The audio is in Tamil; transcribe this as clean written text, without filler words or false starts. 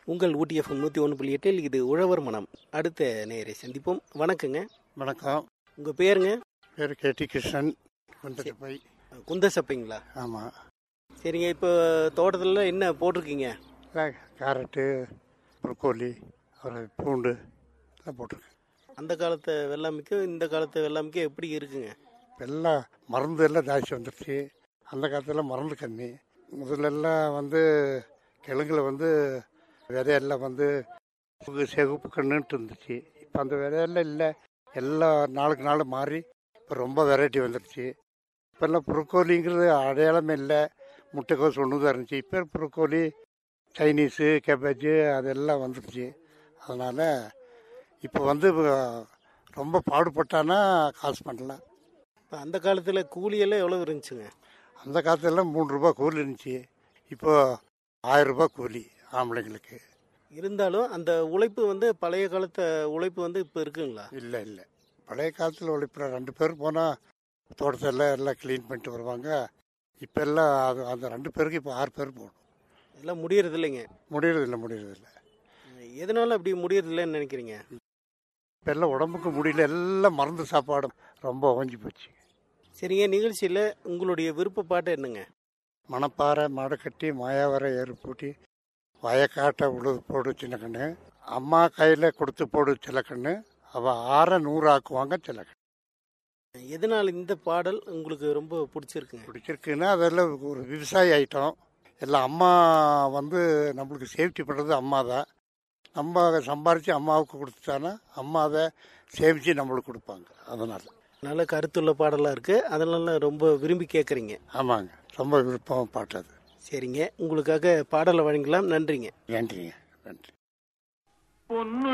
உங்கள் ஊட்டிஎஃப்எம் 101.8 இது உழவர் மனம். அடுத்த நேயரை சந்திப்போம். வணக்கங்க. வணக்கம். உங்கள் பேருங்க? பேர் கேடி கிருஷ்ணன், குந்தசப்பை. குந்தசப்பைங்களா? ஆமாம். சரிங்க. இப்போ தோட்டத்தில் என்ன போட்டிருக்கீங்க? கேரட்டு, ப்ரொக்கோலி, ஒரு பூண்டு எல்லாம் போட்டிருக்கேன். அந்த காலத்து வெள்ளாமைக்கும் இந்த காலத்து வெள்ளாமைக்கும் எப்படி இருக்குங்க? எல்லாம் மருந்து எல்லாம் ஜாஸ்தி வந்துடுச்சு. அந்த காலத்தில் மருந்து கம்மி. முதல்லலாம் கிழங்குல விதையெல்லாம் செகுப்பு கண்ணுன்ட்டு இருந்துச்சு. இப்போ அந்த விதையெல்லாம் இல்லை. எல்லாம் நாளுக்கு நாள் மாறி இப்போ ரொம்ப வெரைட்டி வந்துடுச்சு. இப்போல்லாம் ப்ரொக்கோலிங்கிறது அடையாளமே இல்லை. முட்டைக்கோஸ் ஒன்று தான் இருந்துச்சு. இப்போ ப்ரொக்கோலி, சைனீஸு, கேபேஜு அதெல்லாம் வந்துடுச்சு. அதனால் இப்போ ரொம்ப பாடுபட்டானா காசு பண்ணலாம். இப்போ அந்த காலத்தில் கூலியெல்லாம் எவ்வளோ இருந்துச்சுங்க? அந்த காலத்துலலாம் 3 ரூபா கூலி இருந்துச்சு. இப்போ 1000 ரூபா கூலி ஆம்பளைங்களுக்கு. இருந்தாலும் அந்த உழைப்பு பழைய காலத்து உழைப்பு இப்போ இருக்குங்களா? இல்லை இல்லை, பழைய காலத்தில் உழைப்பில் 2 பேர் போனால் தோட்டத்தில் எல்லாம் க்ளீன் பண்ணிட்டு வருவாங்க. இப்போ எல்லாம் அந்த 2 பேருக்கு இப்போ 6 பேர் போகணும். எல்லாம் முடியறது இல்லைங்க. முடியறதில்லை. எதனால அப்படி முடியறதில்லைன்னு நினைக்கிறீங்க? இப்போ எல்லாம் உடம்புக்கு முடியல. எல்லாம் மருந்து சாப்பாடு ரொம்ப ஓஞ்சி போச்சு. சரிங்க. நிகழ்ச்சியில் உங்களுடைய விருப்ப பாட்டு என்னங்க? மணப்பாறை மாடு கட்டி மாயாவரை ஏறு பூட்டி வயக்காட்டை உழுது போடு சின்ன கண்ணு, அம்மா கையில் கொடுத்து போடு சில கண்ணு, அவள் 6 100 ஆக்குவாங்க சில கண்ணு. எதனால் இந்த பாடல் உங்களுக்கு ரொம்ப பிடிச்சிருக்குன்னா அதெல்லாம் ஒரு விவசாய ஐட்டம். எல்லாம் அம்மா நம்மளுக்கு சேஃப்டி பண்ணுறது அம்மா தான். நம்ம சம்பாரித்து அம்மாவுக்கு கொடுத்துட்டானா அம்மா அதை சேமித்து நம்மளுக்கு கொடுப்பாங்க. அதனால் நல்ல கருத்துள்ள பாடலாக இருக்குது. அதனால ரொம்ப விரும்பி கேட்குறீங்க. ஆமாங்க, ரொம்ப விருப்பம் பாட்டு அது. சரிங்க. உங்களுக்காக பாடலை வழங்கலாம். நன்றிங்க. நன்றிங்க. நன்றி.